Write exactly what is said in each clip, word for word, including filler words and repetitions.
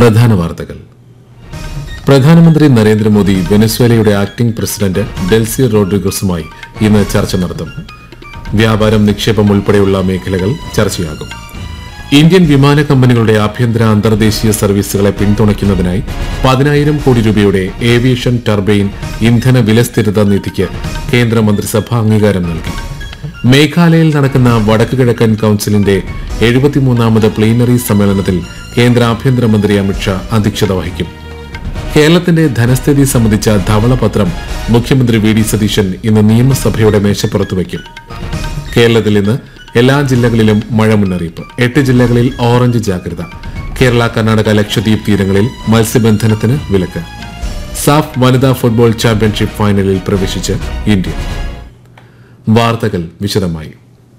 പ്രധാന വാർത്തകൾ. പ്രധാനമന്ത്രി നരേന്ദ്രമോദി വെനസ്വേലയുടെ ആക്ടിംഗ് പ്രസിഡന്റ് ഡെൽസി റോഡ്രിഗസുമായി ഇന്ന് ചർച്ച നടത്തും. വ്യാപാരം, നിക്ഷേപം ഉൾപ്പെടെയുള്ള മേഖലകൾ ചർച്ചയാകും. ഇന്ത്യൻ വിമാന കമ്പനികളുടെ ആഭ്യന്തര അന്തർദേശീയ സർവീസുകളെ പിന്തുണയ്ക്കുന്നതിനായി പതിനായിരം കോടി രൂപയുടെ ഏവിയേഷൻ ടർബൈൻ ഇന്ധന വിലസ്ഥിരത നിധിക്ക് കേന്ദ്രമന്ത്രിസഭ അംഗീകാരം നൽകി. മേഘാലയയിൽ നടക്കുന്ന വടക്കു കിഴക്കൻ കൌൺസിലിന്റെ എഴുപത്തിമൂന്നാമത് പ്ലീനറി സമ്മേളനത്തിൽ കേന്ദ്ര ആഭ്യന്തരമന്ത്രി അമിത്ഷാ അധ്യക്ഷത വഹിക്കും. കേരളത്തിന്റെ ധനസ്ഥിതി സംബന്ധിച്ച ധവളപത്രം മുഖ്യമന്ത്രി വി ഡി സതീശൻ ഇന്ന് നിയമസഭയുടെ മേശപ്പുറത്ത് വയ്ക്കും. കേരളത്തിൽ ഇന്ന് എല്ലാ ജില്ലകളിലും മഴ മുന്നറിയിപ്പ്. എട്ട് ജില്ലകളിൽ ഓറഞ്ച് ജാഗ്രത. കേരള, കർണാടക, ലക്ഷദ്വീപ് തീരങ്ങളിൽ മത്സ്യബന്ധനത്തിന് വിലക്ക്. സാഫ് വനിതാ ഫുട്ബോൾ ചാമ്പ്യൻഷിപ്പ് ഫൈനലിൽ പ്രവേശിച്ച് ഇന്ത്യ. വാർത്തകൾ വിശദമായി.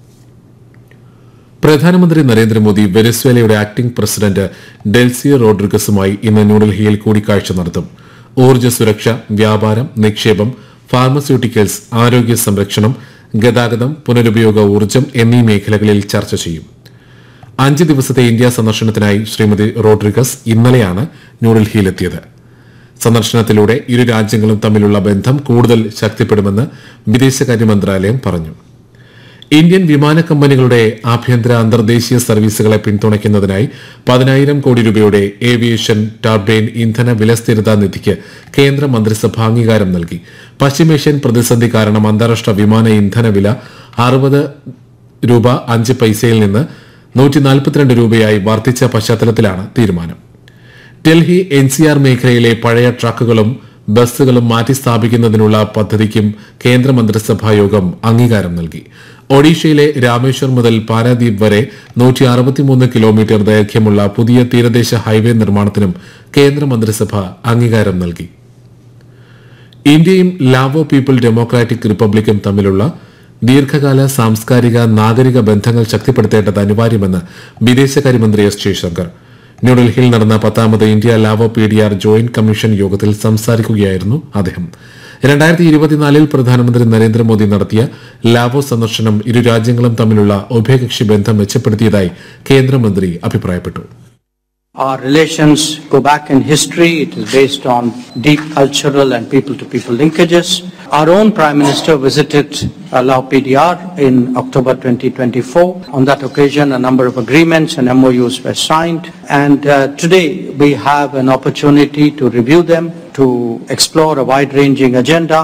പ്രധാനമന്ത്രി നരേന്ദ്രമോദി വെനസ്വേലയുടെ ആക്ടിംഗ് പ്രസിഡന്റ് ഡെൽസി റോഡ്രിഗസുമായി ഇന്ന് ന്യൂഡൽഹിയിൽ കൂടിക്കാഴ്ച നടത്തും. ഊർജ്ജ സുരക്ഷ, വ്യാപാരം, നിക്ഷേപം, ഫാർമസ്യൂട്ടിക്കൽസ്, ആരോഗ്യ സംരക്ഷണം, ഗതാഗതം, പുനരുപയോഗ ഊർജ്ജം എന്നീ മേഖലകളിൽ ചർച്ച ചെയ്യും. അഞ്ച് ദിവസത്തെ ഇന്ത്യ സന്ദർശനത്തിനായി ശ്രീമതി റോഡ്രിഗസ് ഇന്നലെയാണ് ന്യൂഡൽഹിയിലെത്തിയത്. സന്ദർശനത്തിലൂടെ ഇരു രാജ്യങ്ങളും തമ്മിലുള്ള ബന്ധം കൂടുതൽ ശക്തിപ്പെടുമെന്ന് വിദേശകാര്യ മന്ത്രാലയം പറഞ്ഞു. ഇന്ത്യൻ വിമാന കമ്പനികളുടെ ആഭ്യന്തര അന്തർദേശീയ സർവീസുകളെ പിന്തുണയ്ക്കുന്നതിനായി പതിനായിരം കോടി രൂപയുടെ ഏവിയേഷൻ ടർബൈൻ ഇന്ധന വിലസ്ഥിരതാ നിധിക്ക് കേന്ദ്ര മന്ത്രിസഭ അംഗീകാരം നൽകി. പശ്ചിമേഷ്യൻ പ്രതിസന്ധി കാരണം അന്താരാഷ്ട്ര വിമാന ഇന്ധന വില അറുപത് രൂപ അഞ്ച് പൈസയിൽ നിന്ന് നൂറ്റി നാൽപ്പത്തിരണ്ട് രൂപയായി വർദ്ധിച്ച പശ്ചാത്തലത്തിലാണ് തീരുമാനം. ഡൽഹി എൻ സി ആർ മേഖലയിലെ പഴയ ട്രക്കുകളും ബസ്സുകളും മാറ്റി സ്ഥാപിക്കുന്നതിനുള്ള പദ്ധതിക്കും കേന്ദ്രമന്ത്രിസഭാ യോഗം അംഗീകാരം നൽകി. ഒഡീഷയിലെ രാമേശ്വർ മുതൽ പാരാദീപ് വരെ നൂറ്റി അറുപത്തിമൂന്ന് കിലോമീറ്റർ ദൈർഘ്യമുള്ള പുതിയ തീരദേശ ഹൈവേ നിർമ്മാണത്തിനും കേന്ദ്രമന്ത്രിസഭ അംഗീകാരം നൽകി. ഇന്ത്യയും ലാവോ പീപ്പിൾ ഡെമോക്രാറ്റിക് റിപ്പബ്ലിക്കും തമ്മിലുള്ള ദീർഘകാല സാംസ്കാരിക നാഗരിക ബന്ധങ്ങൾ ശക്തിപ്പെടുത്തേണ്ടത് അനിവാര്യമെന്ന് വിദേശകാര്യമന്ത്രി എസ് ജയശങ്കർ. ന്യൂഡൽഹിയിൽ നടന്ന പത്താമത് India Lao P D R joint commission യോഗത്തിൽ സംസാരിക്കുകയായിരുന്നു അദ്ദേഹം. രണ്ടായിരത്തി ഇരുപത്തിനാലിൽ പ്രധാനമന്ത്രി നരേന്ദ്രമോദി നടത്തിയ ലാവോ സന്ദർശനം ഇരു രാജ്യങ്ങളും തമ്മിലുള്ള ഉഭയകക്ഷി ബന്ധം മെച്ചപ്പെടുത്തിയതായി കേന്ദ്രമന്ത്രി അഭിപ്രായപ്പെട്ടു. Our relations go back in history. It is based on deep cultural and people-to-people linkages. Our own Prime Minister visited uh, Lao P D R in October twenty twenty-four. On that occasion, a number of agreements and M O Us were signed. And uh, today, we have an opportunity to review them, to explore a wide-ranging agenda.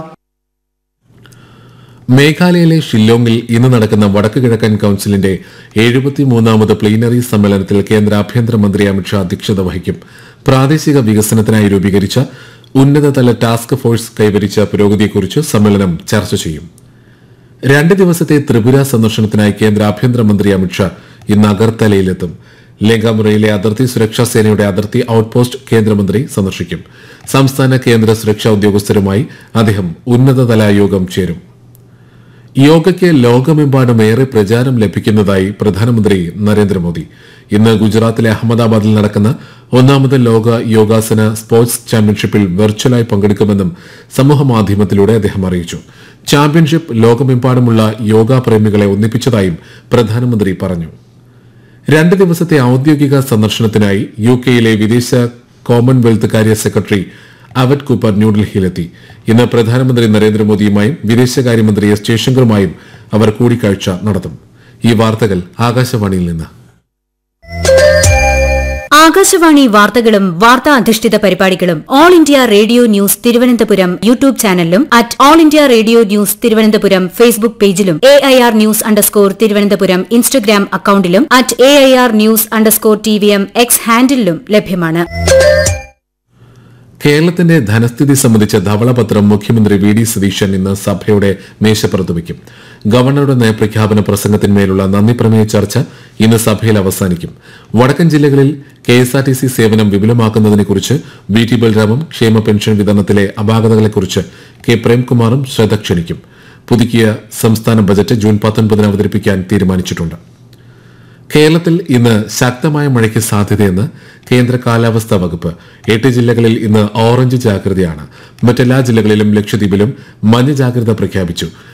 മേഘാലയയിലെ ഷില്ലോങ്ങിൽ ഇന്ന് നടക്കുന്ന വടക്കു കിഴക്കൻ കൌൺസിലിന്റെ എഴുപത്തിമൂന്നാമത് plenary സമ്മേളനത്തിൽ കേന്ദ്ര ആഭ്യന്തരമന്ത്രി അമിത്ഷാ അധ്യക്ഷത വഹിക്കും. പ്രാദേശിക വികസനത്തിനായി രൂപീകരിച്ച ഉന്നതതല ടാസ്ക് ഫോഴ്സ് കൈവരിച്ച പുരോഗതിയെക്കുറിച്ച് സമ്മേളനം ചർച്ച ചെയ്യും. രണ്ട് ദിവസത്തെ ത്രിപുര സന്ദർശനത്തിനായി കേന്ദ്ര ആഭ്യന്തരമന്ത്രി അമിത്ഷാ ഇന്ന് അഗർത്തലയിലെത്തും. ലേഖാമുറയിലെ അതിർത്തി സുരക്ഷാ സേനയുടെ അതിർത്തി ഔട്ട്പോസ്റ്റ് കേന്ദ്രമന്ത്രി സന്ദർശിക്കും. സംസ്ഥാന കേന്ദ്ര സുരക്ഷാ ഉദ്യോഗസ്ഥരുമായി അദ്ദേഹം ഉന്നതതല യോഗം ചേരും. യോഗയ്ക്ക് ലോകമെമ്പാടും ഏറെ പ്രചാരം ലഭിക്കുന്നതായി പ്രധാനമന്ത്രി നരേന്ദ്രമോദി. ഇന്ന് ഗുജറാത്തിലെ അഹമ്മദാബാദിൽ നടക്കുന്ന ഒന്നാമത് ലോക യോഗാസന സ്പോർട്സ് ചാമ്പ്യൻഷിപ്പിൽ വെർച്വലായി പങ്കെടുക്കുമെന്നും സമൂഹമാധ്യമത്തിലൂടെ അദ്ദേഹം അറിയിച്ചു. ചാമ്പ്യൻഷിപ്പ് ലോകമെമ്പാടുമുള്ള യോഗാ പ്രേമികളെ ഒന്നിപ്പിച്ചതായും പ്രധാനമന്ത്രി പറഞ്ഞു. രണ്ട് ദിവസത്തെ ഔദ്യോഗിക സന്ദർശനത്തിനായി യു കെയിലെ വിദേശ കോമൺവെൽത്ത് കാര്യ സെക്രട്ടറി അവറ്റ് കൂപ്പർ ന്യൂഡൽഹിയിലെത്തി. ഇന്ന് പ്രധാനമന്ത്രി നരേന്ദ്രമോദിയുമായും വിദേശകാര്യമന്ത്രി എസ് ജയശങ്കറുമായും അവർ കൂടിക്കാഴ്ച നടത്തും. ഈ വാർത്തകൾ ആകാശവാണിയിൽ നിന്ന്. ആകാശവാണി വാർത്തകളും വാർത്താ അധിഷ്ഠിത പരിപാടികളും all India radio news Thiruvananthapuram YouTube ചാനലിലും at all India radio news Thiruvananthapuram Facebook പേജിലും A I R news underscore Thiruvananthapuram Instagram അക്കൌണ്ടിലും at A I R news underscore T V M X ഹാൻഡിലും ലഭ്യമാണ്. കേരളത്തിന്റെ ധനസ്ഥിതി സംബന്ധിച്ച ധവളപത്രം മുഖ്യമന്ത്രി വി ഡി സതീശൻ ഇന്ന് സഭയുടെ മേശപ്പുറത്ത് വയ്ക്കും. ഗവർണറുടെ നയപ്രഖ്യാപന പ്രസംഗത്തിന്മേലുള്ള നന്ദിപ്രമേയ ചർച്ച ഇന്ന് സഭയിൽ അവസാനിക്കും. വടക്കൻ ജില്ലകളിൽ K S R T C സേവനം വിപുലമാക്കുന്നതിനെക്കുറിച്ച് വി ടി ബൽറാമും ക്ഷേമ പെൻഷൻ വിതരണത്തിലെ അപാകതകളെക്കുറിച്ച് കെ പ്രേംകുമാറും ശ്രദ്ധ ക്ഷണിക്കും. പുതുക്കിയ സംസ്ഥാന ബജറ്റ് ജൂൺ പത്തൊൻപതിന് അവതരിപ്പിക്കാൻ തീരുമാനിച്ചിട്ടുണ്ട്. കേരളത്തിൽ ഇന്ന് ശക്തമായ മഴയ്ക്ക് സാധ്യതയെന്ന് കേന്ദ്ര കാലാവസ്ഥാ വകുപ്പ്. എട്ട് ജില്ലകളിൽ ഇന്ന് ഓറഞ്ച് ജാഗ്രതയാണ്. മറ്റെല്ലാ ജില്ലകളിലും ലക്ഷദ്വീപിലും മഞ്ഞ ജാഗ്രത പ്രഖ്യാപിച്ചു.